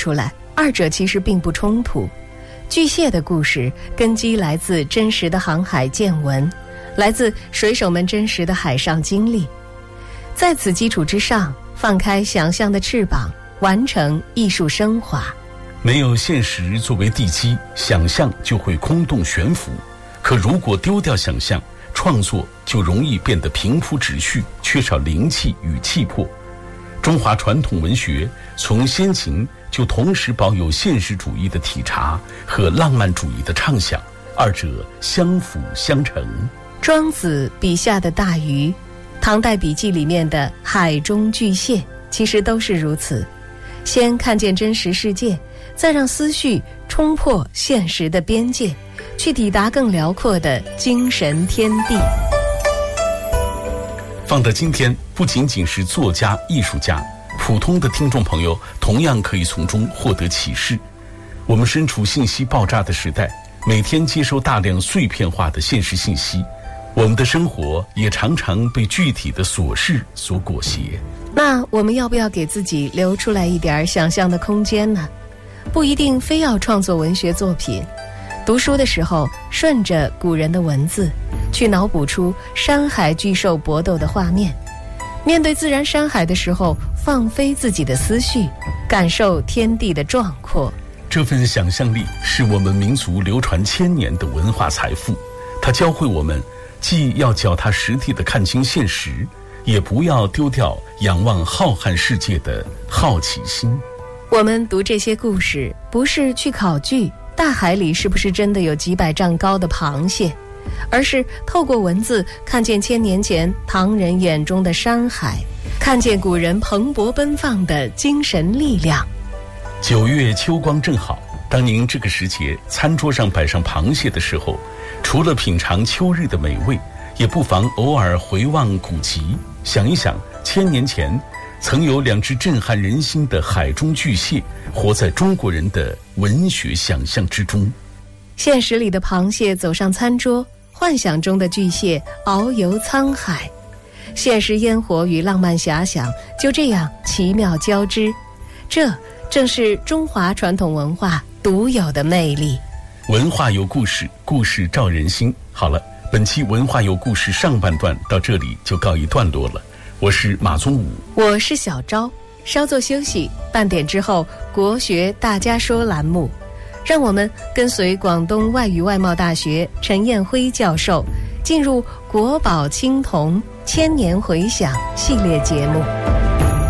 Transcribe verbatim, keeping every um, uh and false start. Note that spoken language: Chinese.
出来，二者其实并不冲突。巨蟹的故事根基来自真实的航海见闻，来自水手们真实的海上经历，在此基础之上，放开想象的翅膀，完成艺术升华。 没有现实作为地基，想象就会空洞悬浮。可如果丢掉想象，创作就容易变得平铺直叙，缺少灵气与气魄。中华传统文学从先秦就同时保有现实主义的体察和浪漫主义的畅想，二者相辅相成。 庄子笔下的大鱼，唐代笔记里面的海中巨蟹，其实都是如此。先看见真实世界，再让思绪冲破现实的边界，去抵达更辽阔的精神天地。 放到今天，不仅仅是作家、艺术家，普通的听众朋友同样可以从中获得启示。我们身处信息爆炸的时代，每天接收大量碎片化的现实信息，我们的生活也常常被具体的琐事所裹挟。 那我们要不要给自己留出来一点想象的空间呢？不一定非要创作文学作品，读书的时候顺着古人的文字，去脑补出山海巨兽搏斗的画面，面对自然山海的时候，放飞自己的思绪，感受天地的壮阔。 这份想象力是我们民族流传千年的文化财富，它教会我们既要脚踏实地地看清现实，也不要丢掉仰望浩瀚世界的好奇心。 我们读这些故事，不是去考据大海里是不是真的有几百丈高的螃蟹，而是透过文字看见千年前唐人眼中的山海，看见古人蓬勃奔放的精神力量。 九月秋光正好，当您这个时节餐桌上摆上螃蟹的时候，除了品尝秋日的美味，也不妨偶尔回望古籍，想一想千年前曾有两只震撼人心的海中巨蟹活在中国人的文学想象之中。 现实里的螃蟹走上餐桌，幻想中的巨蟹遨游沧海，现实烟火与浪漫遐想就这样奇妙交织，这正是中华传统文化独有的魅力。 文化有故事，故事照人心。好了，本期文化有故事上半段到这里就告一段落了。我是马宗武， 我是小昭，稍作休息，半点之后国学大家说栏目，让我们跟随广东外语外贸大学陈彦辉教授进入国宝青铜千年回响系列节目。